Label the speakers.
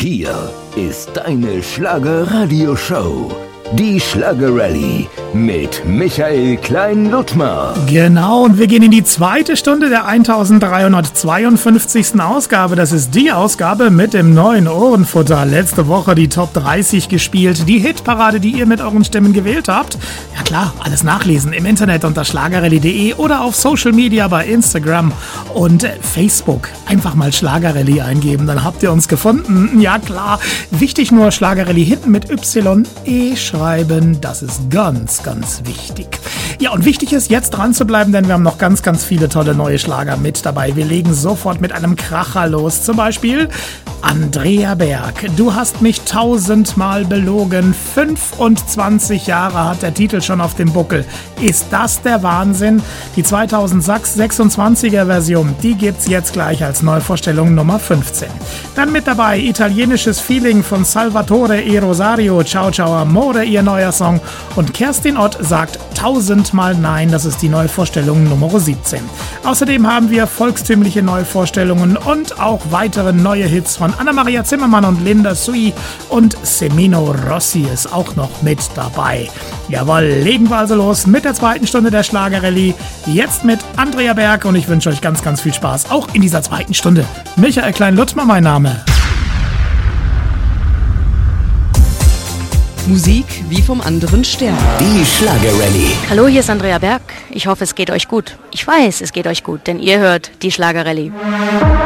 Speaker 1: Hier ist deine Schlager-Radio-Show. Die Schlager-Rallye mit Michael Klein-Ludtmer.
Speaker 2: Genau, und wir gehen in die zweite Stunde der 1352. Ausgabe. Das ist die Ausgabe mit dem neuen Ohrenfutter. Letzte Woche die Top 30 gespielt, die Hitparade, die ihr mit euren Stimmen gewählt habt. Ja klar, alles nachlesen im Internet unter schlagerrallye.de oder auf Social Media bei Instagram und Facebook. Einfach mal Schlagerrallye eingeben, dann habt ihr uns gefunden. Ja klar, wichtig nur Schlagerrallye hinten mit Y-E schreiben. Das ist ganz, ganz wichtig. Ja, und wichtig ist, jetzt dran zu bleiben, denn wir haben noch ganz, ganz viele tolle neue Schlager mit dabei. Wir legen sofort mit einem Kracher los. Zum Beispiel Andrea Berg. Du hast mich 1000-mal belogen. 25 Jahre hat der Titel schon auf dem Buckel. Ist das der Wahnsinn? Die 2026er Version, die gibt's jetzt gleich als Neuvorstellung Nummer 15. Dann mit dabei italienisches Feeling von Salvatore e Rosario. Ciao Ciao Amore, ihr neuer Song. Und Kerstin Ott sagt 1000-mal Nein. Das ist die Neuvorstellung Nummer 17. Außerdem haben wir volkstümliche Neuvorstellungen und auch weitere neue Hits von Anna-Maria Zimmermann und Linda Sui, und Semino Rossi ist auch noch mit dabei. Jawohl, legen wir also los mit der zweiten Stunde der Schlager-Rallye. Jetzt mit Andrea Berg, und ich wünsche euch ganz, ganz viel Spaß, auch in dieser zweiten Stunde. Michael Klein-Ludtmer mein Name.
Speaker 3: Musik wie vom anderen Stern.
Speaker 1: Die Schlager-Rallye.
Speaker 4: Hallo, hier ist Andrea Berg. Ich hoffe, es geht euch gut. Ich weiß, es geht euch gut, denn ihr hört die Schlager-Rallye.